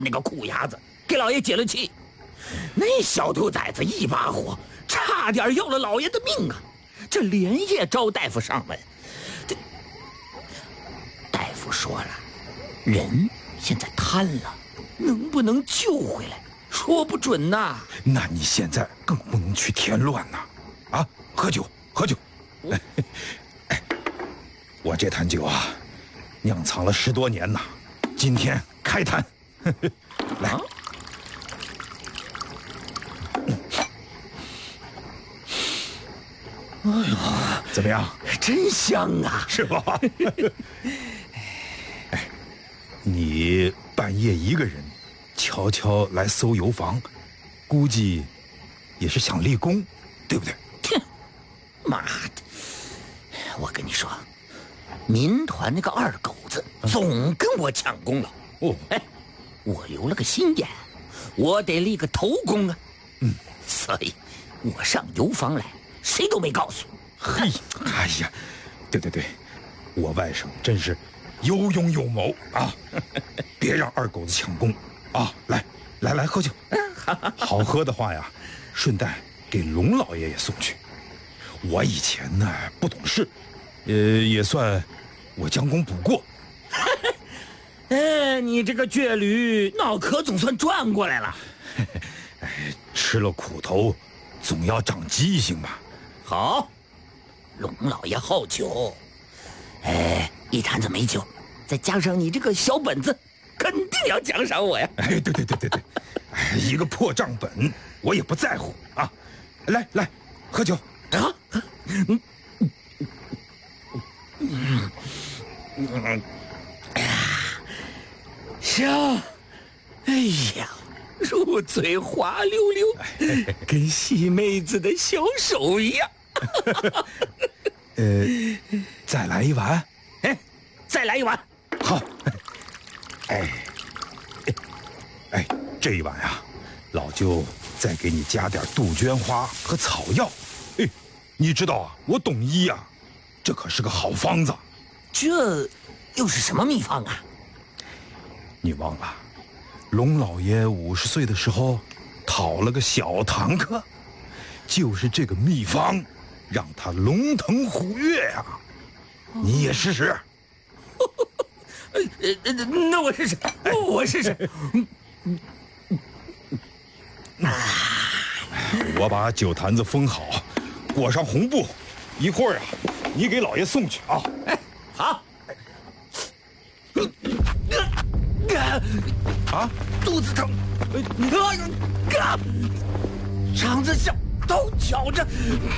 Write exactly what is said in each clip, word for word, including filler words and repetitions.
那个苦伢子给老爷解了气。那小兔崽子一把火，差点要了老爷的命啊！这连夜招大夫上门，这大夫说了，人现在瘫了，能不能救回来，说不准呐。 那你现在更不能去添乱呐！啊，喝酒，喝酒！哎，哎，我这坛酒啊，酿藏了十多年呐，今天开坛。来。啊哎呦，怎么样？ 真香啊， 是吧？哎，你半夜一个人悄悄来搜油房，估计也是想立功，对不对？ 哼，妈的！我跟你说，民团那个二狗子总跟我抢功劳。哦，哎，我留了个心眼，我得立个头功啊。嗯，所以我上油房来。谁都没告诉。 嘿，哎呀，对对对，我外甥真是有勇有谋啊！别让二狗子抢功啊！来来来，喝酒。好喝的话呀，顺带给龙老爷也送去。我以前呢不懂事，呃，也算我将功补过。 哎，你这个倔驴，脑壳总算转过来了。 哎，吃了苦头，总要长记性吧。 好，龙老爷好酒，哎，一坛子美酒，再加上你这个小本子，肯定要奖赏我呀！ 哎，对对对对对，哎，一个破账本我也不在乎啊！来来，喝酒啊！嗯嗯嗯，香，哎呀！入嘴滑溜溜，跟细妹子的小手一样。 呃，再来一碗。 哎，再来一碗。 好。哎，哎，这一碗呀，老舅再给你加点杜鹃花和草药。哎，你知道啊，我懂医啊，这可是个好方子。 这又是什么秘方啊？ 你忘了？龙老爷五十岁的时候，讨了个小堂客，就是这个秘方，让他龙腾虎跃呀、啊！你也试试。 呃，那我试试，我试试。 我把酒坛子封好，裹上红布，一会儿啊，你给老爷送去啊。 哎，好。 啊！ 肚子疼，啊！肠子小，头绞着，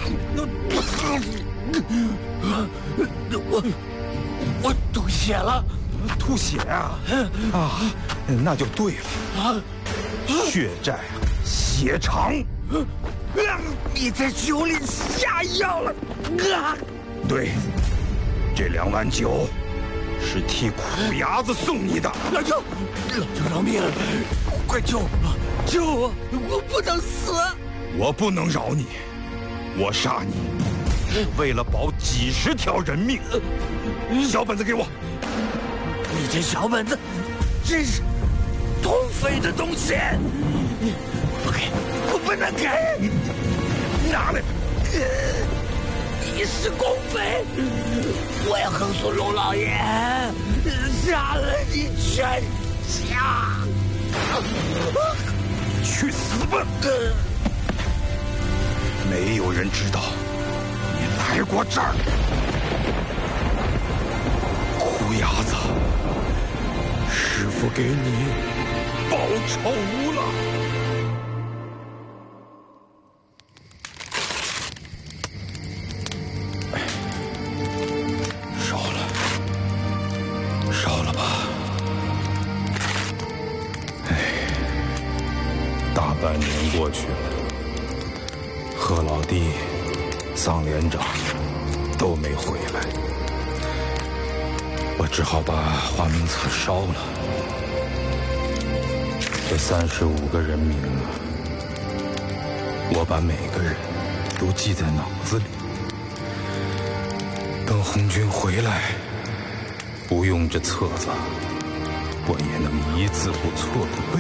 我我吐血了， 吐血啊！啊，那就对了啊！血债啊，血偿。 你在酒里下药了啊！ 对，这两碗酒是替苦伢子送你的。 老舅，老舅饶命！快救我！救我！我不能死！ 我不能饶你，我杀你是为了保几十条人命。小本子给我！ 你这小本子真是通匪的东西！不给，我不能给！拿来！你是共匪！我要横诉龙老爷，杀了你全家！ 去死吧！没有人知道你来过这儿。苦伢子，师父给你报仇了。烧了，烧了吧。哎，大半年过去了，贺老弟、桑连长都没回来，我只好把花名册烧了。这三十五个人名啊，我把每个人都记在脑子里。等红军回来，不用这册子，我也能一字不错的背